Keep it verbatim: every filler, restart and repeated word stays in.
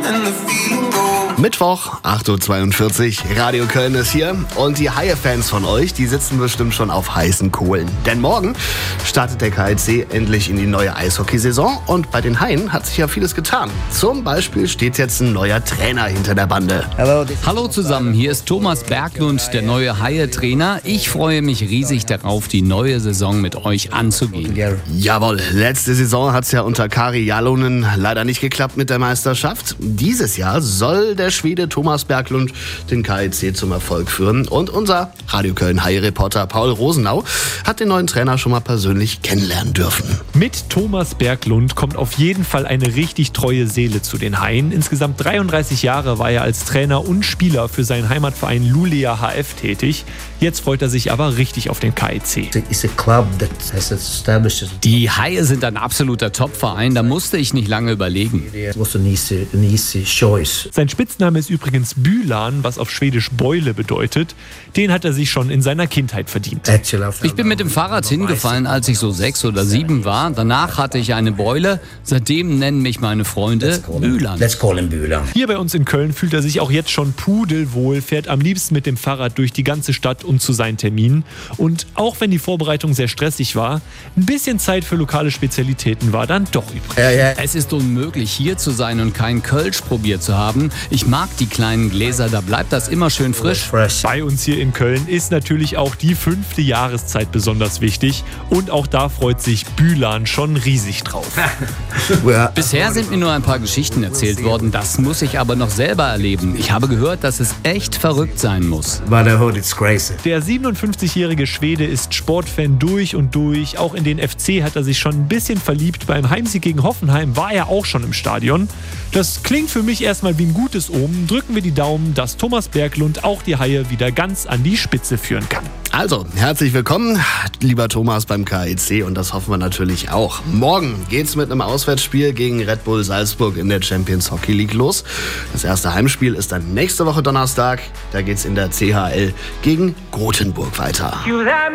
Mittwoch, acht Uhr zweiundvierzig, Radio Köln ist hier und die Haie-Fans von euch, die sitzen bestimmt schon auf heißen Kohlen. Denn morgen startet der K I C endlich in die neue Eishockeysaison und bei den Haien hat sich ja vieles getan. Zum Beispiel steht jetzt ein neuer Trainer hinter der Bande. Hallo zusammen, hier ist Thomas Berglund, der neue Haie-Trainer. Ich freue mich riesig darauf, die neue Saison mit euch anzugehen. Jawohl, letzte Saison hat es ja unter Kari Jalonen leider nicht geklappt mit der Meisterschaft. Dieses Jahr soll der Schwede Thomas Berglund den K I C zum Erfolg führen. Und unser Radio Köln Haie-Reporter Paul Rosenau hat den neuen Trainer schon mal persönlich kennenlernen dürfen. Mit Thomas Berglund kommt auf jeden Fall eine richtig treue Seele zu den Haien. Insgesamt dreiunddreißig Jahre war er als Trainer und Spieler für seinen Heimatverein Luleå H F tätig. Jetzt freut er sich aber richtig auf den K I C. Die Haie sind ein absoluter Top-Verein, da musste ich nicht lange überlegen. Sein Spitzname ist übrigens Bülan, was auf Schwedisch Beule bedeutet. Den hat er sich schon in seiner Kindheit verdient. Ich bin mit dem Fahrrad hingefallen, als ich so sechs oder sieben war. Danach hatte ich eine Beule. Seitdem nennen mich meine Freunde Bülan. Hier bei uns in Köln fühlt er sich auch jetzt schon pudelwohl, fährt am liebsten mit dem Fahrrad durch die ganze Stadt und zu seinen Terminen. Und auch wenn die Vorbereitung sehr stressig war, ein bisschen Zeit für lokale Spezialitäten war dann doch übrig. Ja, ja. Es ist unmöglich, hier zu sein und kein Kölsch probiert zu haben. Ich mag die kleinen Gläser, da bleibt das immer schön frisch. Bei uns hier in Köln ist natürlich auch die fünfte Jahreszeit besonders wichtig. Und auch da freut sich Bülan schon riesig drauf. Bisher sind mir nur ein paar Geschichten erzählt worden. Das muss ich aber noch selber erleben. Ich habe gehört, dass es echt verrückt sein muss. Der siebenundfünfzigjährige Schwede ist Sportfan durch und durch. Auch in den F C hat er sich schon ein bisschen verliebt. Beim Heimsieg gegen Hoffenheim war er auch schon im Stadion. Das klingt für mich erstmal wie ein gutes Omen. Drücken wir die Daumen, dass Thomas Berglund auch die Haie wieder ganz an die Spitze führen kann. Also, herzlich willkommen, lieber Thomas beim K I C und das hoffen wir natürlich auch. Morgen geht's mit einem Auswärtsspiel gegen Red Bull Salzburg in der Champions Hockey League los. Das erste Heimspiel ist dann nächste Woche Donnerstag. Da geht's in der C H L gegen Grotenburg weiter.